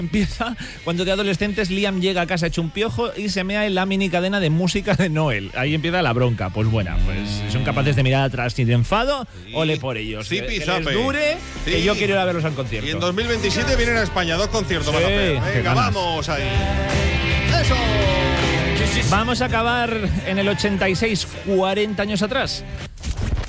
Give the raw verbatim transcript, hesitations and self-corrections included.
Empieza cuando de adolescentes Liam llega a casa hecho un piojo y se mea en la mini cadena de música de Noel. Ahí empieza la bronca. Pues bueno, pues son capaces de mirar atrás sin enfado. Sí. Ole por ellos. Sí, que, que pisape. les dure, sí. Que yo quiero ir a verlos al concierto. Y en dos mil veintisiete vienen a España dos conciertos. Sí, van a hacer. Venga, vamos ahí. ¡Eso! Vamos a acabar en el ochenta y seis, cuarenta años atrás.